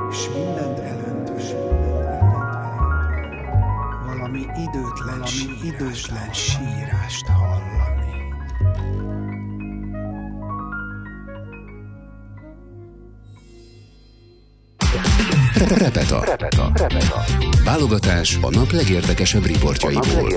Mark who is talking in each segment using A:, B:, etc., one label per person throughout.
A: s mindent elönt, valami időtlen sírást hallani.
B: Repeta. Válogatás a nap legérdekesebb riportjaiból.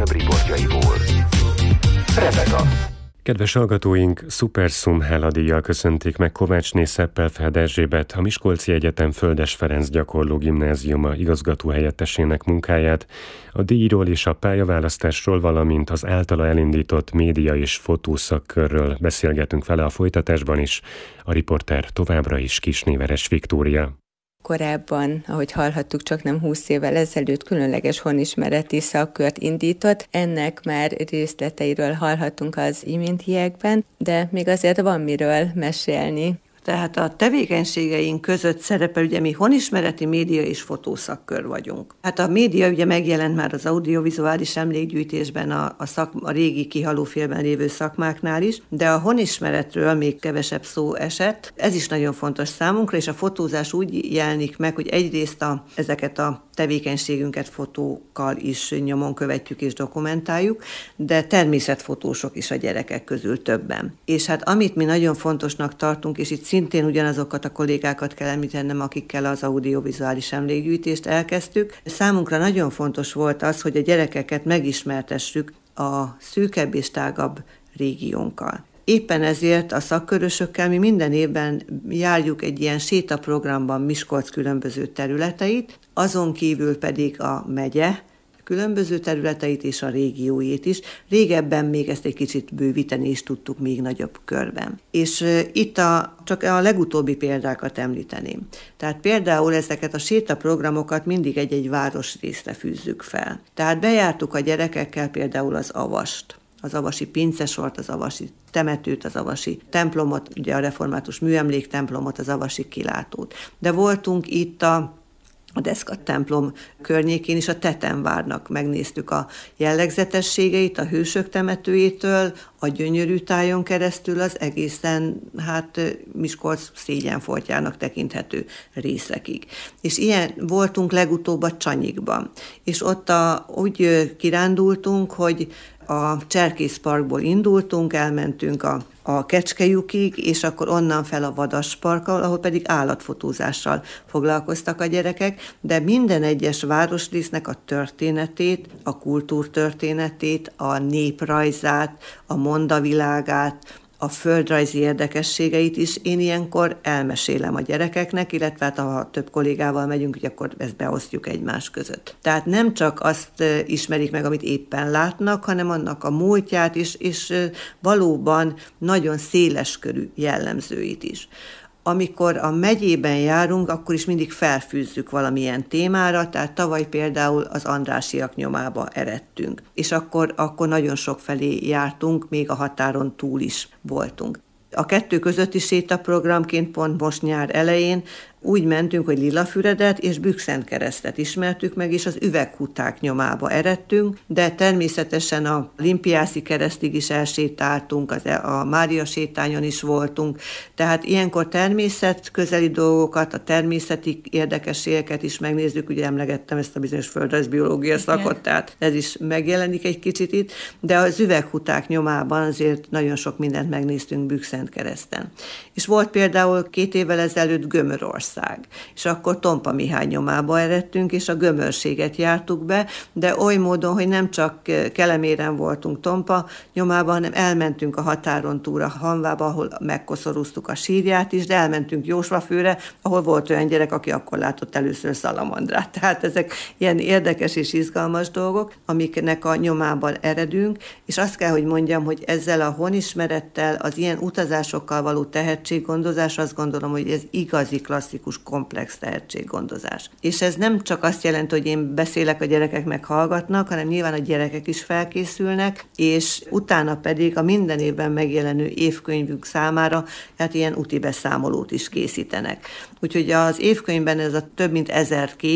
B: Repeta.
C: Kedves hallgatóink, Super Sum Hella díjjal köszönték meg Kovácsné Szeppel-Feld Erzsébet, a Miskolci Egyetem Földes Ferenc Gyakorló Gimnáziuma igazgatóhelyettesének munkáját. A díjról és a pályaválasztásról, valamint az általa elindított média és fotószakkörről beszélgetünk vele a folytatásban is. A riporter továbbra is Kisnéveres Viktória.
D: Korábban, ahogy hallhattuk, csak nem 20 évvel ezelőtt különleges honismereti szakkört indított. Ennek már részleteiről hallhatunk az iméntiekben, de még azért van miről mesélni.
E: Tehát a tevékenységeink között szerepel, ugye mi honismereti média és fotószakkör vagyunk. Hát a média ugye megjelent már az audiovizuális emlékgyűjtésben, a régi kihalófélben lévő szakmáknál is, de a honismeretről még kevesebb szó esett. Ez is nagyon fontos számunkra, és a fotózás úgy jelenik meg, hogy egyrészt ezeket a tevékenységünket fotókkal is nyomon követjük és dokumentáljuk, de természetfotósok is a gyerekek közül többen. És hát amit mi nagyon fontosnak tartunk, és itt szintén ugyanazokat a kollégákat kell említenem, akikkel az audiovizuális emlékgyűjtést elkezdtük. Számunkra nagyon fontos volt az, hogy a gyerekeket megismertessük a szűkebb és tágabb régiónkkal. Éppen ezért a szakkörösökkel mi minden évben járjuk egy ilyen sétaprogramban Miskolc különböző területeit, azon kívül pedig a megye különböző területeit és a régióit is. Régebben még ezt egy kicsit bővíteni is tudtuk még nagyobb körben. És itt csak a legutóbbi példákat említeném. Tehát például ezeket a sétaprogramokat mindig egy-egy városrészre fűzzük fel. Tehát bejártuk a gyerekekkel például az Avast, az avasi pincesort, az avasi temetőt, az avasi templomot, ugye a református műemléktemplomot, az avasi kilátót. De voltunk itt a Deszka templom környékén is, a Tetemvárnak megnéztük a jellegzetességeit, a hősök temetőjétől, a Gyönyörű tájon keresztül az egészen, Miskolc szégyenfoltjának tekinthető részekig. És ilyen voltunk legutóbb a Csanyikban. És ott úgy kirándultunk, hogy a Cserkészparkból indultunk, elmentünk a Kecskejukig, és akkor onnan fel a Vadasparkkal, ahol pedig állatfotózással foglalkoztak a gyerekek, de minden egyes városrésznek a történetét, a kultúrtörténetét, a néprajzát, a mondavilágát, a földrajzi érdekességeit is én ilyenkor elmesélem a gyerekeknek, illetve ha több kollégával megyünk, hogy akkor ezt beosztjuk egymás között. Tehát nem csak azt ismerik meg, amit éppen látnak, hanem annak a múltját is, és valóban nagyon széleskörű jellemzőit is. Amikor a megyében járunk, akkor is mindig felfűzzük valamilyen témára, tehát tavaly például az Andrássyak nyomába eredtünk, és akkor nagyon sok felé jártunk, még a határon túl is voltunk. A kettő közötti sétaprogramként pont most nyár elején úgy mentünk, hogy Lilafüredet és Bükszentkeresztet ismertük meg, és az Üveghuták nyomába eredtünk, de természetesen a Limpiászi keresztig is elsétáltunk, a Mária sétányon is voltunk, tehát ilyenkor természetközeli dolgokat, a természeti érdekességeket is megnézzük, ugye emlegettem ezt a bizonyos földrajzbiológia szakot, tehát ez is megjelenik egy kicsit itt, de az Üveghuták nyomában azért nagyon sok mindent megnéztünk Bükszentkereszten. És volt például 2 évvel ezelőtt Gömörország, és akkor Tompa Mihály nyomába eredtünk, és a Gömörséget jártuk be, de oly módon, hogy nem csak Keleméren voltunk Tompa nyomában, hanem elmentünk a határon túl a Hanvába, ahol megkoszorúztuk a sírját is, de elmentünk Jósvafőre, ahol volt olyan gyerek, aki akkor látott először szalamandrát. Tehát ezek ilyen érdekes és izgalmas dolgok, amiknek a nyomában eredünk, és azt kell, hogy mondjam, hogy ezzel a honismerettel, az ilyen utazásokkal való tehetséggondozás, azt gondolom, hogy ez igazi klasszikus komplex tehetséggondozás. És ez nem csak azt jelenti, hogy én beszélek, a gyerekek meghallgatnak, hanem nyilván a gyerekek is felkészülnek, és utána pedig a minden évben megjelenő évkönyvük számára hát ilyen úti beszámolót is készítenek. Úgyhogy az évkönyvben ez a több mint 1000 kép,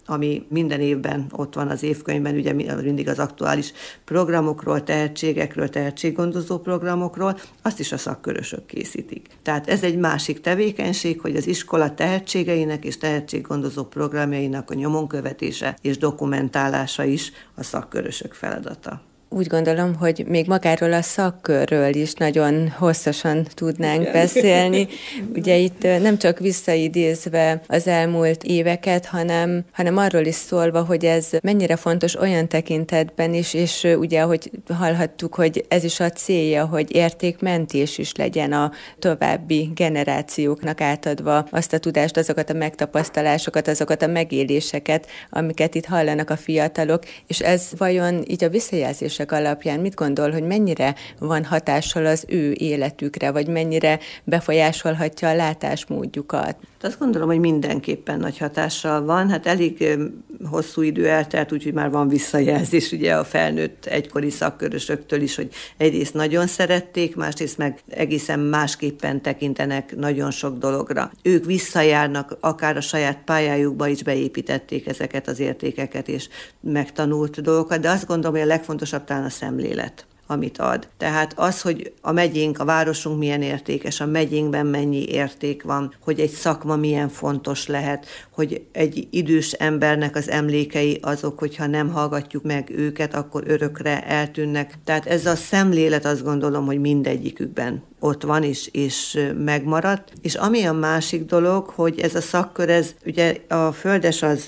E: ami minden évben ott van az évkönyvben, ugye mindig az aktuális programokról, tehetségekről, tehetséggondozó programokról, azt is a szakkörösök készítik. Tehát ez egy másik tevékenység, hogy az iskola tehetségeinek és tehetséggondozó programjainak a nyomon követése és dokumentálása is a szakkörösök feladata.
D: Úgy gondolom, hogy még magáról a szakkörről is nagyon hosszasan tudnánk beszélni. Ugye itt nem csak visszaidézve az elmúlt éveket, hanem arról is szólva, hogy ez mennyire fontos olyan tekintetben is, és ugye, ahogy hallhattuk, hogy ez is a célja, hogy értékmentés is legyen a további generációknak átadva azt a tudást, azokat a megtapasztalásokat, azokat a megéléseket, amiket itt hallanak a fiatalok, és ez vajon így a visszajelzések alapján mit gondol, hogy mennyire van hatással az ő életükre, vagy mennyire befolyásolhatja a látásmódjukat?
E: Azt gondolom, hogy mindenképpen nagy hatással van. Hát elég hosszú idő eltelt, úgyhogy már van visszajelzés ugye a felnőtt egykori szakkörösöktől is, hogy egyrészt nagyon szerették, másrészt meg egészen másképpen tekintenek nagyon sok dologra. Ők visszajárnak, akár a saját pályájukba is beépítették ezeket az értékeket és megtanult dolgokat, de azt gondolom, hogy a legfontosabb talán a szemlélet, amit ad. Tehát az, hogy a megyénk, a városunk milyen értékes, a megyénkben mennyi érték van, hogy egy szakma milyen fontos lehet, hogy egy idős embernek az emlékei azok, hogyha nem hallgatjuk meg őket, akkor örökre eltűnnek. Tehát ez a szemlélet, azt gondolom, hogy mindegyikükben ott van és megmaradt. És ami a másik dolog, hogy ez a szakkör, ez ugye a Földes az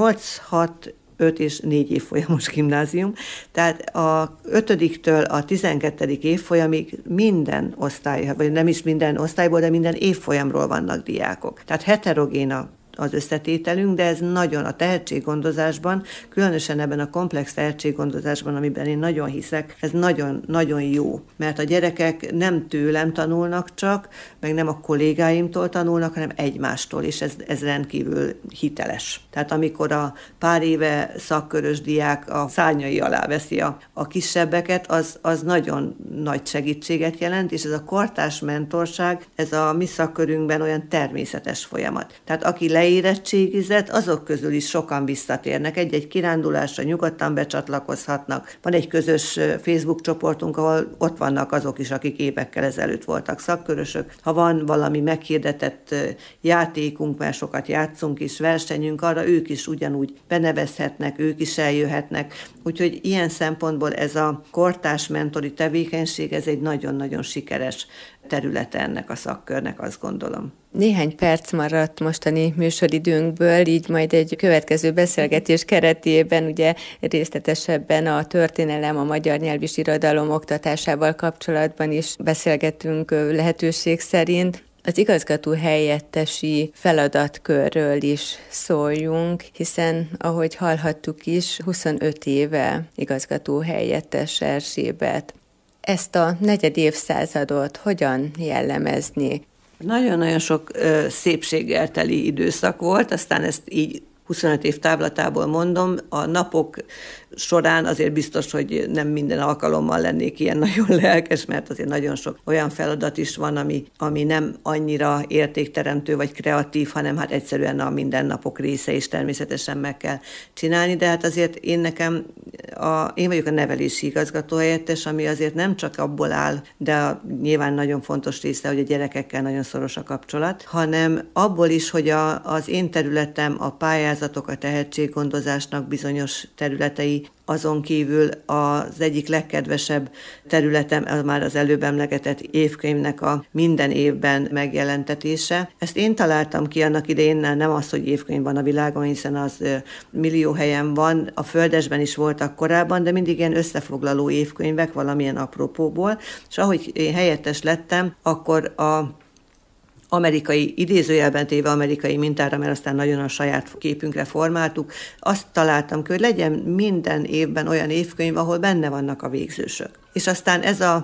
E: 8-6 5 és 4 évfolyamos gimnázium, tehát a 5-től a 12. évfolyamig minden osztály, vagy nem is minden osztályból, de minden évfolyamról vannak diákok. Tehát heterogén az összetételünk, de ez nagyon a tehetséggondozásban, különösen ebben a komplex tehetséggondozásban, amiben én nagyon hiszek, ez nagyon jó, mert a gyerekek nem tőlem tanulnak csak, meg nem a kollégáimtól tanulnak, hanem egymástól, és ez rendkívül hiteles. Tehát amikor a pár éve szakkörös diák a szárnyai alá veszi a kisebbeket, az nagyon nagy segítséget jelent, és ez a kortárs mentorság, ez a mi szakkörünkben olyan természetes folyamat. Tehát aki leérettségizett, azok közül is sokan visszatérnek. Egy-egy kirándulásra nyugodtan becsatlakozhatnak. Van egy közös Facebook csoportunk, ahol ott vannak azok is, akik évekkel ezelőtt voltak szakkörösök. Ha van valami meghirdetett játékunk, mert sokat játszunk és versenyünk, arra ők is ugyanúgy benevezhetnek, ők is eljöhetnek. Úgyhogy ilyen szempontból ez a kortárs mentori tevékenység, ez egy nagyon-nagyon sikeres területe ennek a szakkörnek, azt gondolom.
D: Néhány perc maradt mostani műsoridőnkből, így majd egy következő beszélgetés keretében ugye részletesebben a történelem, a magyar nyelv és irodalom oktatásával kapcsolatban is beszélgetünk lehetőség szerint. Az igazgató helyettesi feladatkörről is szóljunk, hiszen, ahogy hallhattuk is, 25 éve igazgató helyettes Erzsébet. Ezt a 4. évszázadot hogyan jellemezni?
E: Nagyon-nagyon sok szépséggel teli időszak volt, aztán ezt így 25 év távlatából mondom, a napok során azért biztos, hogy nem minden alkalommal lennék ilyen nagyon lelkes, mert azért nagyon sok olyan feladat is van, ami nem annyira értékteremtő vagy kreatív, hanem hát egyszerűen a mindennapok része, és természetesen meg kell csinálni, de hát azért én vagyok a nevelési igazgatóhelyettes, ami azért nem csak abból áll, de nyilván nagyon fontos része, hogy a gyerekekkel nagyon szoros a kapcsolat, hanem abból is, hogy az én területem, a pályázatok, a tehetséggondozásnak bizonyos területei, azon kívül az egyik legkedvesebb területem, az már az előbb emlegetett évkönyvnek a minden évben megjelentetése. Ezt én találtam ki annak idején, nem az, hogy évkönyv van a világon, hiszen az millió helyen van, a Földesben is voltak korábban, de mindig ilyen összefoglaló évkönyvek valamilyen apropóból, és ahogy én helyettes lettem, akkor amerikai, idézőjelben téve amerikai mintára, mert aztán nagyon a saját képünkre formáltuk, azt találtam ki, hogy legyen minden évben olyan évkönyv, ahol benne vannak a végzősök. És aztán ez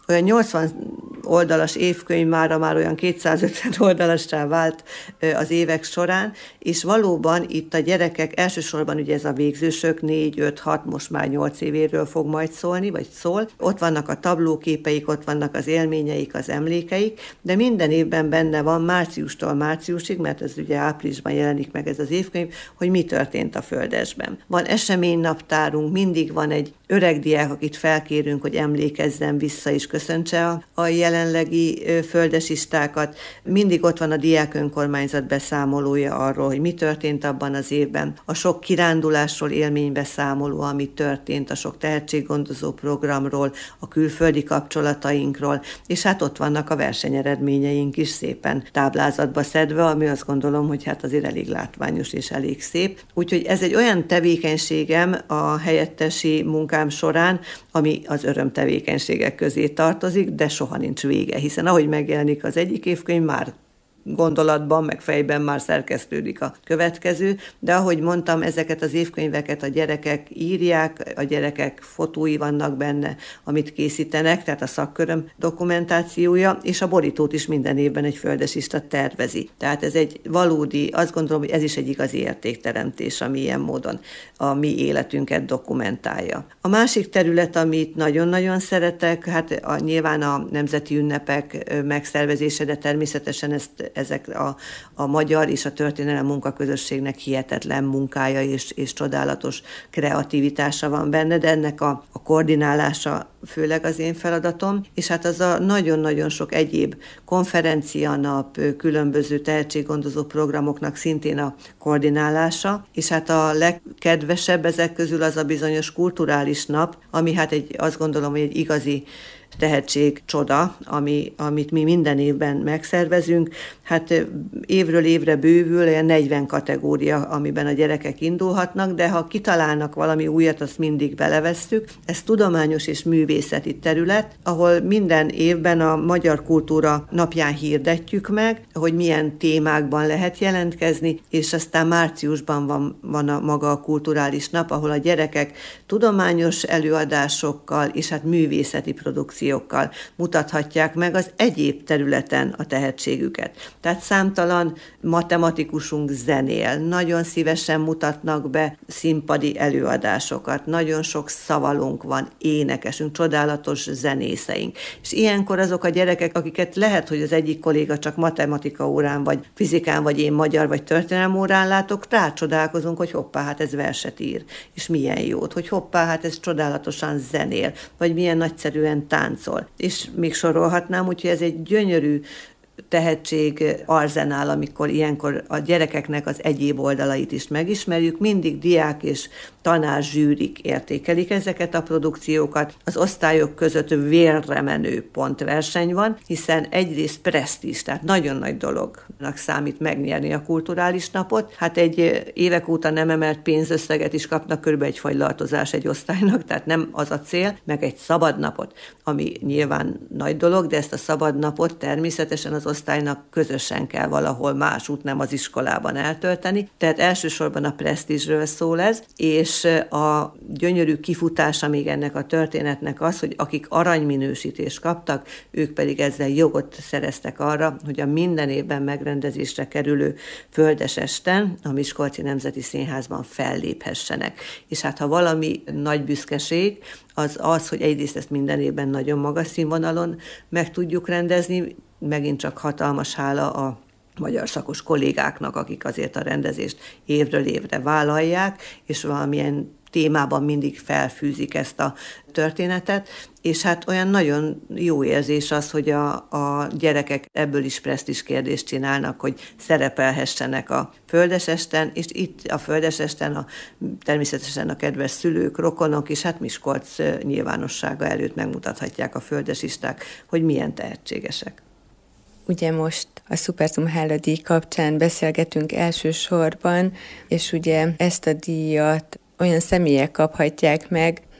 E: olyan 80 oldalas évkönyv már olyan 250 oldalasra vált az évek során, és valóban itt a gyerekek, elsősorban ugye ez a végzősök 4, 5, 6, most már 8 évéről fog majd szólni, vagy szól. Ott vannak a tablóképeik, ott vannak az élményeik, az emlékeik, de minden évben benne van márciustól márciusig, mert ez ugye áprilisban jelenik meg ez az évkönyv, hogy mi történt a Földesben. Van eseménynaptárunk, mindig van egy öreg diák, akit felkérünk, hogy emlékezzen vissza és köszöntse a jelenlegi földesistákat. Mindig ott van a diák önkormányzat beszámolója arról, hogy mi történt abban az évben. A sok kirándulásról élménybeszámoló, ami történt, a sok tehetséggondozó programról, a külföldi kapcsolatainkról, és hát ott vannak a versenyeredményeink is szépen táblázatba szedve, ami azt gondolom, hogy hát azért elég látványos és elég szép. Úgyhogy ez egy olyan tevékenységem a helyettesi munkám során, ami az örömtevékenységek közé tartozik, de soha nincs vége, hiszen ahogy megjelenik az egyik évkönyv, már gondolatban, meg fejben már szerkesztődik a következő, de ahogy mondtam, ezeket az évkönyveket a gyerekek írják, a gyerekek fotói vannak benne, amit készítenek, tehát a szakköröm dokumentációja, és a borítót is minden évben egy földesista tervezi. Tehát ez egy valódi, azt gondolom, hogy ez is egy igazi értékteremtés, ami ilyen módon a mi életünket dokumentálja. A másik terület, amit nagyon-nagyon szeretek, hát nyilván a nemzeti ünnepek megszervezése, de természetesen ezek a magyar és a történelem munkaközösségnek hihetetlen munkája és csodálatos kreativitása van benne, de ennek a koordinálása főleg az én feladatom, és hát az a nagyon-nagyon sok egyéb konferencianap, különböző tehetséggondozó programoknak szintén a koordinálása, és hát a legkedvesebb ezek közül az a bizonyos kulturális nap, ami hát azt gondolom, hogy egy igazi tehetség csoda, amit mi minden évben megszervezünk. Hát évről évre bővül, olyan 40 kategória, amiben a gyerekek indulhatnak, de ha kitalálnak valami újat, azt mindig belevesszük. Ez tudományos és művészeti terület, ahol minden évben a Magyar Kultúra napján hirdetjük meg, hogy milyen témákban lehet jelentkezni, és aztán márciusban van a maga a kulturális nap, ahol a gyerekek tudományos előadásokkal és hát művészeti produkciókkal mutathatják meg az egyéb területen a tehetségüket. Tehát számtalan matematikusunk zenél, nagyon szívesen mutatnak be színpadi előadásokat, nagyon sok szavalunk van, énekesünk, csodálatos zenészeink. És ilyenkor azok a gyerekek, akiket lehet, hogy az egyik kolléga csak matematika órán, vagy fizikán, vagy én magyar, vagy történelem órán látok, rácsodálkozunk, hogy hoppá, hát ez verset ír, és milyen jót, hogy hoppá, hát ez csodálatosan zenél, vagy milyen nagyszerűen táncol. És még sorolhatnám, úgyhogy ez egy gyönyörű tehetség arzenál, amikor ilyenkor a gyerekeknek az egyéb oldalait is megismerjük. Mindig diák és tanár zsűrik értékelik ezeket a produkciókat. Az osztályok között vérre menő pontverseny van, hiszen egyrészt presztízs, tehát nagyon nagy dolognak számít megnyerni a kulturális napot. Hát egy évek óta nem emelt pénzösszeget is kapnak, körülbelül egy fagylaltozás egy osztálynak, tehát nem az a cél, meg egy szabadnapot, ami nyilván nagy dolog, de ezt a szabadnapot természetesen az osztálynak közösen kell valahol másút, nem az iskolában eltölteni. Tehát elsősorban a presztízsről szól ez, és a gyönyörű kifutása még ennek a történetnek az, hogy akik aranyminősítést kaptak, ők pedig ezzel jogot szereztek arra, hogy a minden évben megrendezésre kerülő Földesesten a Miskolci Nemzeti Színházban felléphessenek. És hát ha valami nagy büszkeség, az, hogy egyrészt ezt minden évben nagyon magas színvonalon meg tudjuk rendezni, megint csak hatalmas hála a magyar szakos kollégáknak, akik azért a rendezést évről évre vállalják, és valamilyen témában mindig felfűzik ezt a történetet, és hát olyan nagyon jó érzés az, hogy a gyerekek ebből is presztízs kérdést csinálnak, hogy szerepelhessenek a Földesesten, és itt a Földesesten természetesen a kedves szülők, rokonok, és hát Miskolc nyilvánossága előtt megmutathatják a földesisták, hogy milyen tehetségesek.
D: Ugye most a Supersum Hála-díj kapcsán beszélgetünk elsősorban, és ugye ezt a díjat olyan személyek kaphatják meg,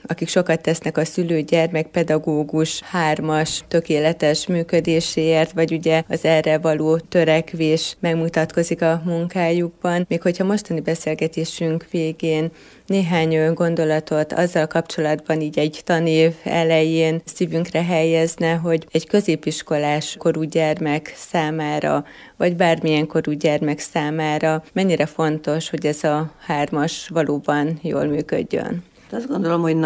D: akik sokat tesznek a szülő-gyermek-pedagógus 3-as tökéletes működéséért, vagy ugye az erre való törekvés megmutatkozik a munkájukban. Még hogyha mostani beszélgetésünk végén néhány gondolatot azzal kapcsolatban így egy tanév elején szívünkre helyezne, hogy egy középiskolás korú gyermek számára, vagy bármilyen korú gyermek számára mennyire fontos, hogy ez a 3-as valóban jól működjön.
E: Azt gondolom, hogy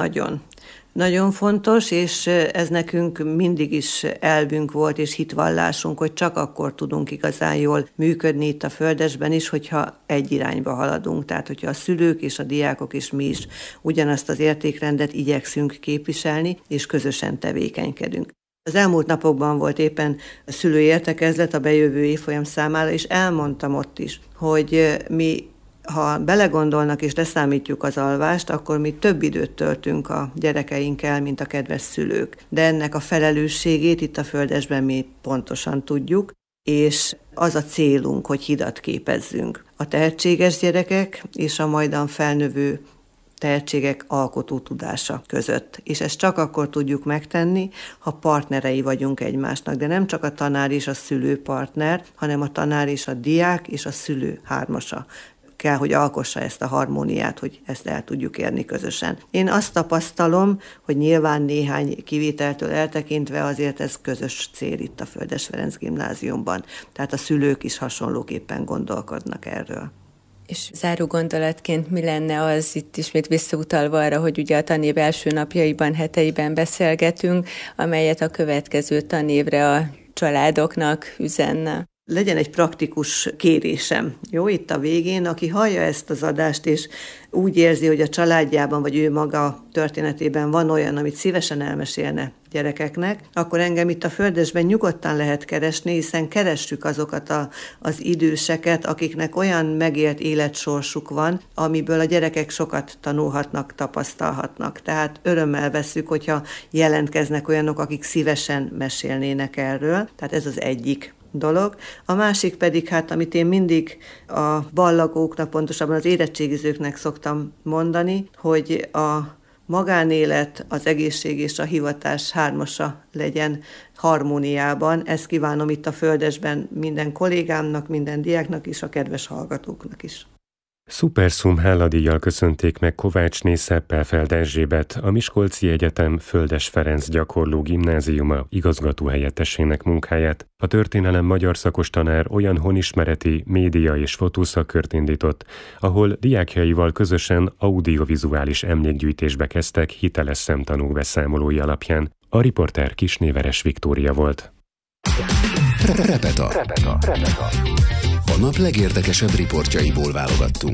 E: nagyon fontos, és ez nekünk mindig is elvünk volt, és hitvallásunk, hogy csak akkor tudunk igazán jól működni itt a Földesben is, hogyha egy irányba haladunk. Tehát, hogyha a szülők és a diákok és mi is ugyanazt az értékrendet igyekszünk képviselni, és közösen tevékenykedünk. Az elmúlt napokban volt éppen szülői értekezlet a bejövő évfolyam számára, és elmondtam ott is, hogy mi, ha belegondolnak és leszámítjuk az alvást, akkor mi több időt töltünk a gyerekeinkkel, mint a kedves szülők. De ennek a felelősségét itt a Földesben mi pontosan tudjuk, és az a célunk, hogy hidat képezzünk. A tehetséges gyerekek és a majdan felnövő tehetségek alkotó tudása között. És ezt csak akkor tudjuk megtenni, ha partnerei vagyunk egymásnak. De nem csak a tanár és a szülő partner, hanem a tanár és a diák és a szülő 3-asa kell, hogy alkossa ezt a harmóniát, hogy ezt el tudjuk érni közösen. Én azt tapasztalom, hogy nyilván néhány kivételtől eltekintve azért ez közös cél itt a Földes Ferenc Gimnáziumban. Tehát a szülők is hasonlóképpen gondolkodnak erről.
D: És záró gondolatként mi lenne az, itt ismét visszautalva arra, hogy ugye a tanév első napjaiban, heteiben beszélgetünk, amelyet a következő tanévre a családoknak üzenne?
E: Legyen egy praktikus kérésem, jó, itt a végén, aki hallja ezt az adást, és úgy érzi, hogy a családjában, vagy ő maga történetében van olyan, amit szívesen elmesélne gyerekeknek, akkor engem itt a Földesben nyugodtan lehet keresni, hiszen keressük azokat az időseket, akiknek olyan megélt életsorsuk van, amiből a gyerekek sokat tanulhatnak, tapasztalhatnak. Tehát örömmel vesszük, hogyha jelentkeznek olyanok, akik szívesen mesélnének erről. Tehát ez az egyik dolog. A másik pedig, amit én mindig a ballagóknak, pontosabban az érettségizőknek szoktam mondani, hogy a magánélet, az egészség és a hivatás 3-asa legyen harmóniában. Ezt kívánom itt a Földesben minden kollégámnak, minden diáknak és a kedves hallgatóknak is.
C: Superszum háladíjjal köszönték meg Kovácsné Szeppelfeld Erzsébet, a Miskolci Egyetem Földes Ferenc Gyakorló Gimnáziuma igazgatóhelyettesének munkáját. A történelem magyar szakos tanár olyan honismereti, média és fotószakkört indított, ahol diákjaival közösen audiovizuális emlékgyűjtésbe kezdtek hiteles szemtanúk beszámolói alapján. A riporter Kisnéveres Viktória volt.
B: Repeta. A nap legérdekesebb riportjaiból válogattunk.